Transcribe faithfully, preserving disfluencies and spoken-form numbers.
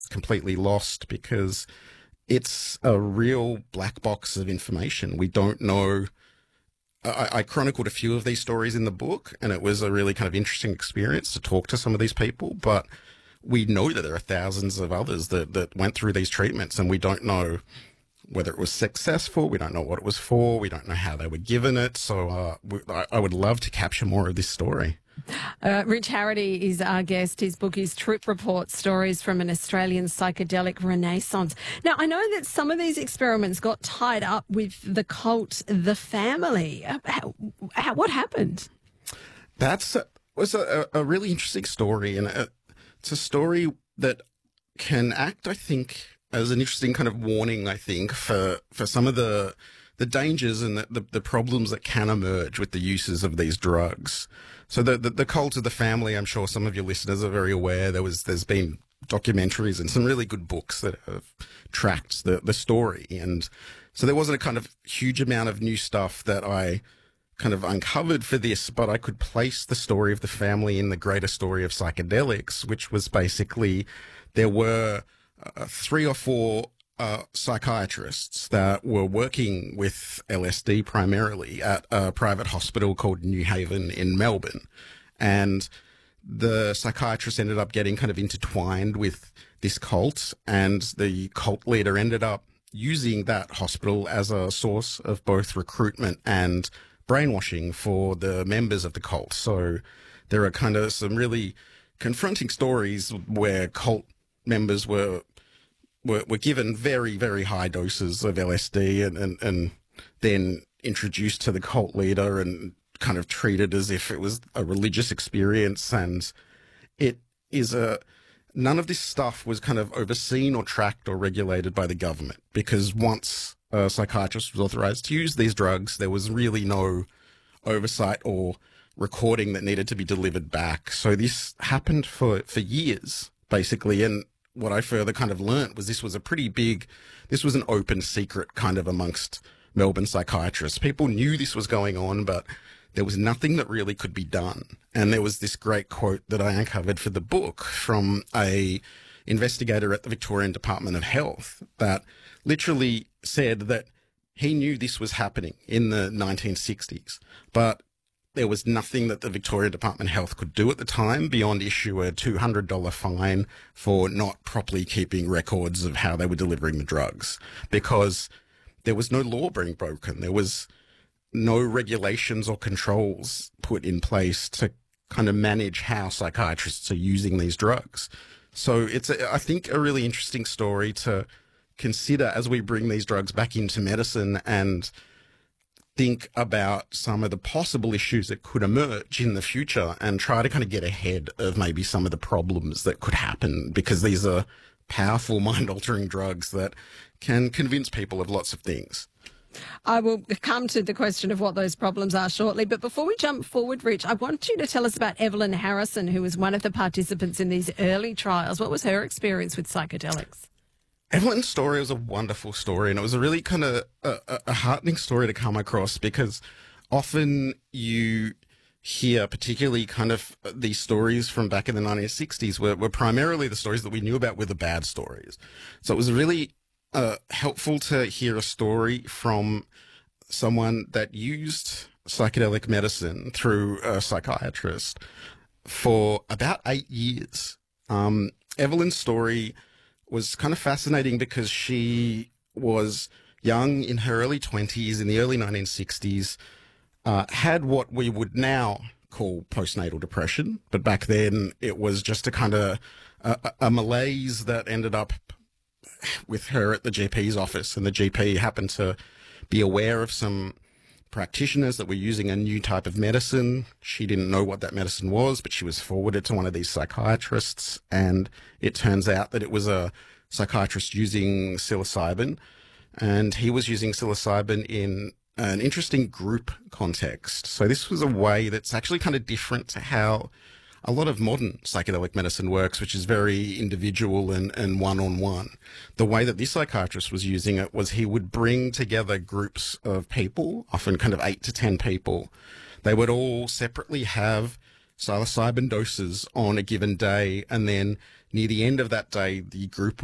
completely lost because it's a real black box of information. We don't know. I, I chronicled a few of these stories in the book, and it was a really kind of interesting experience to talk to some of these people. But we know that there are thousands of others that, that went through these treatments, and we don't know whether it was successful. We don't know what it was for. We don't know how they were given it. So uh, we, I, I would love to capture more of this story. Uh, Rich Harity is our guest. His book is Trip Report, Stories from an Australian Psychedelic Renaissance. Now, I know that some of these experiments got tied up with the cult, The Family. Uh, How, how, what happened? That's a, was a, a really interesting story, and a, it's a story that can act, I think, as an interesting kind of warning, I think, for, for some of the the dangers and the, the, the problems that can emerge with the uses of these drugs. So the, the, the cult of The Family, I'm sure some of your listeners are very aware. There was, there's been documentaries and some really good books that have tracked the, the story. And so there wasn't a kind of huge amount of new stuff that I kind of uncovered for this, but I could place the story of the family in the greater story of psychedelics, which was basically there were uh, three or four Uh, psychiatrists that were working with L S D primarily at a private hospital called New Haven in Melbourne. And the psychiatrists ended up getting kind of intertwined with this cult, and the cult leader ended up using that hospital as a source of both recruitment and brainwashing for the members of the cult. So there are kind of some really confronting stories where cult members were Were, were given very, very high doses of L S D and, and, and then introduced to the cult leader and kind of treated as if it was a religious experience. And it is a, none of this stuff was kind of overseen or tracked or regulated by the government, because once a psychiatrist was authorized to use these drugs, there was really no oversight or recording that needed to be delivered back. So this happened for, for years, basically. And what I further kind of learnt was this was a pretty big, this was an open secret kind of amongst Melbourne psychiatrists. People knew this was going on, but there was nothing that really could be done. And there was this great quote that I uncovered for the book from a investigator at the Victorian Department of Health that literally said that he knew this was happening in the nineteen sixties, but there was nothing that the Victoria Department of Health could do at the time beyond issue a two hundred dollars fine for not properly keeping records of how they were delivering the drugs, because there was no law being broken. There was no regulations or controls put in place to kind of manage how psychiatrists are using these drugs. So it's, a, I think, a really interesting story to consider as we bring these drugs back into medicine and think about some of the possible issues that could emerge in the future and try to kind of get ahead of maybe some of the problems that could happen, because these are powerful mind-altering drugs that can convince people of lots of things. I will come to the question of what those problems are shortly. But before we jump forward, Rich, I want you to tell us about Evelyn Harrison, who was one of the participants in these early trials. What was her experience with psychedelics? Evelyn's story was a wonderful story, and it was a really kind of a, a heartening story to come across, because often you hear, particularly kind of these stories from back in the nineteen sixties, were, were primarily the stories that we knew about were the bad stories. So it was really uh, helpful to hear a story from someone that used psychedelic medicine through a psychiatrist for about eight years. Um, Evelyn's story was kind of fascinating because she was young, in her early twenties, in the early nineteen sixties, uh, had what we would now call postnatal depression. But back then it was just a kind of a, a malaise that ended up with her at the G P's office. And the G P happened to be aware of some practitioners that were using a new type of medicine. She didn't know what that medicine was, but she was forwarded to one of these psychiatrists, and it turns out that it was a psychiatrist using psilocybin, and he was using psilocybin in an interesting group context. So this was a way that's actually kind of different to how a lot of modern psychedelic medicine works, which is very individual and, and one-on-one. The way that this psychiatrist was using it was he would bring together groups of people, often kind of eight to ten people. They would all separately have psilocybin doses on a given day, and then near the end of that day, the group